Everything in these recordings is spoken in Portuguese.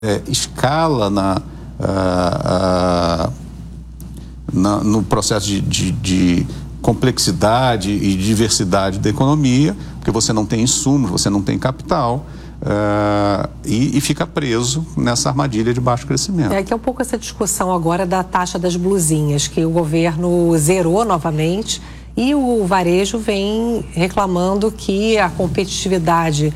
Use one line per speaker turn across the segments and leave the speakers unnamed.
escala no processo de complexidade e diversidade da economia, porque você não tem insumos, você não tem capital, e fica preso nessa armadilha de baixo crescimento.
Que é um pouco essa discussão agora da taxa das blusinhas, que o governo zerou novamente e o varejo vem reclamando que a competitividade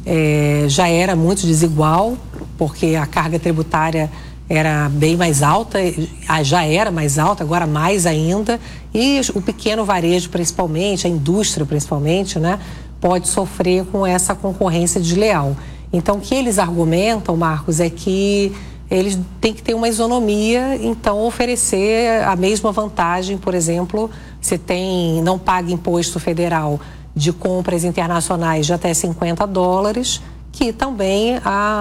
já era muito desigual, porque a carga tributária era bem mais alta, já era mais alta, agora mais ainda, e o pequeno varejo principalmente, a indústria principalmente, né, pode sofrer com essa concorrência desleal. Então, o que eles argumentam, Marcos, é que eles têm que ter uma isonomia, então oferecer a mesma vantagem, por exemplo, se não paga imposto federal de compras internacionais de até $50, que também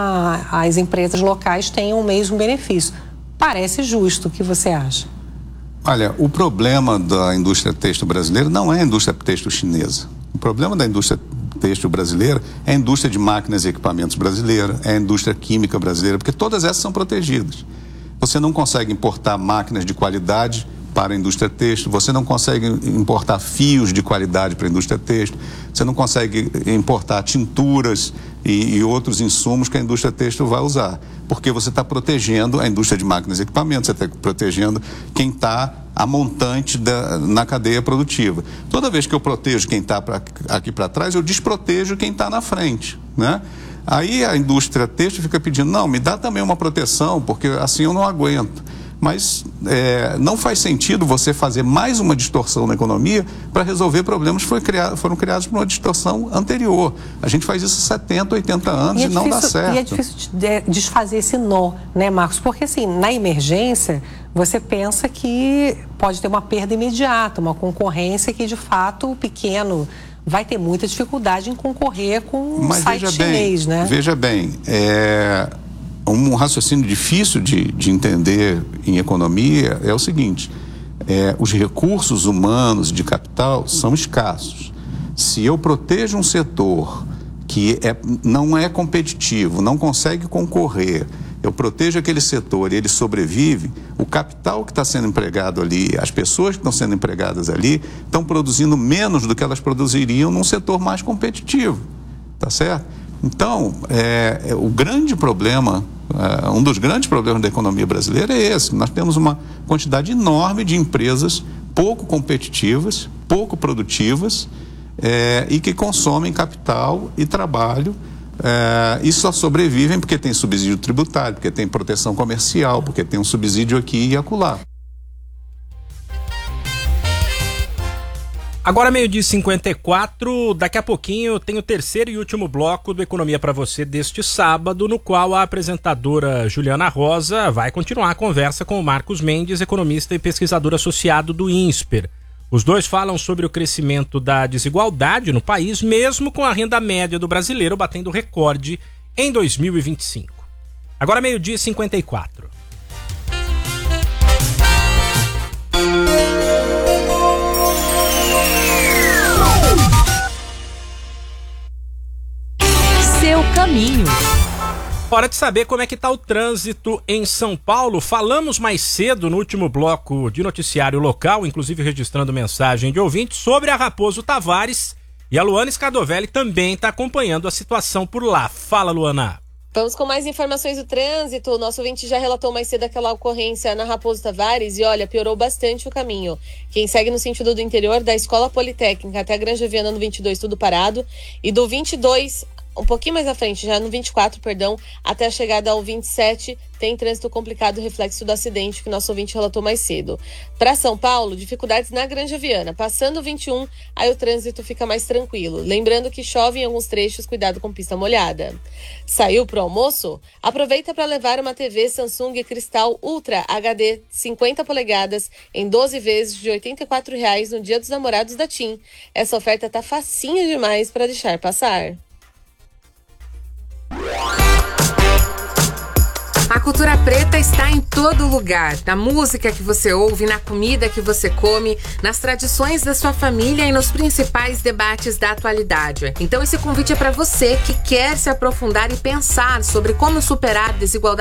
as empresas locais tenham o mesmo benefício. Parece justo, o que você acha?
Olha, o problema da indústria têxtil brasileira não é a indústria têxtil chinesa. O problema da indústria têxtil brasileira é a indústria de máquinas e equipamentos brasileira, é a indústria química brasileira, porque todas essas são protegidas. Você não consegue importar máquinas de qualidade para a indústria têxtil, você não consegue importar fios de qualidade para a indústria têxtil, você não consegue importar tinturas e outros insumos que a indústria têxtil vai usar, porque você está protegendo a indústria de máquinas e equipamentos, você está protegendo quem está a montante na cadeia produtiva. Toda vez que eu protejo quem está aqui para trás, eu desprotejo quem está na frente, né? Aí a indústria têxtil fica pedindo, não, me dá também uma proteção, porque assim eu não aguento. Mas não faz sentido você fazer mais uma distorção na economia para resolver problemas que foram criados por uma distorção anterior. A gente faz isso há 70, 80 anos e não dá certo.
E é difícil desfazer esse nó, né, Marcos? Porque, assim, na emergência, você pensa que pode ter uma perda imediata, uma concorrência que, de fato, o pequeno vai ter muita dificuldade em concorrer com o site chinês, né?
Veja bem, um raciocínio difícil de entender em economia é o seguinte: os recursos humanos de capital são escassos. Se eu protejo um setor que não é competitivo, não consegue concorrer, eu protejo aquele setor e ele sobrevive, o capital que está sendo empregado ali, as pessoas que estão sendo empregadas ali, estão produzindo menos do que elas produziriam num setor mais competitivo, tá certo? Então, o grande problema, um dos grandes problemas da economia brasileira é esse. Nós temos uma quantidade enorme de empresas pouco competitivas, pouco produtivas, e que consomem capital e trabalho, e só sobrevivem porque tem subsídio tributário, porque tem proteção comercial, porque tem um subsídio aqui e acolá.
Agora 12h54, daqui a pouquinho tem o terceiro e último bloco do Economia para você deste sábado, no qual a apresentadora Juliana Rosa vai continuar a conversa com o Marcos Mendes, economista e pesquisador associado do INSPER. Os dois falam sobre o crescimento da desigualdade no país, mesmo com a renda média do brasileiro batendo recorde em 2025. Agora 12h54.
Seu caminho.
Hora de saber como é que está o trânsito em São Paulo. Falamos mais cedo no último bloco de noticiário local, inclusive registrando mensagem de ouvinte, sobre a Raposo Tavares, e a Luana Scardovelli também está acompanhando a situação por lá. Fala, Luana.
Vamos com mais informações do trânsito. O nosso ouvinte já relatou mais cedo aquela ocorrência na Raposo Tavares e, olha, piorou bastante o caminho. Quem segue no sentido do interior, da Escola Politécnica até a Granja Viana no 22, tudo parado, e do 22... um pouquinho mais à frente, já no 24, perdão, até a chegada ao 27, tem trânsito complicado, reflexo do acidente que nosso ouvinte relatou mais cedo. Para São Paulo, dificuldades na Granja Viana. Passando o 21, aí o trânsito fica mais tranquilo. Lembrando que chove em alguns trechos, cuidado com pista molhada. Saiu pro almoço? Aproveita para levar uma TV Samsung Cristal Ultra HD 50 polegadas em 12 vezes de R$ 84,00 no Dia dos Namorados da TIM. Essa oferta tá facinha demais para deixar passar.
A cultura
Preta está em todo lugar, na música que você ouve, na comida que você come, nas tradições da sua família e nos principais debates da atualidade. Então esse convite é para você que quer se aprofundar e pensar sobre como superar desigualdades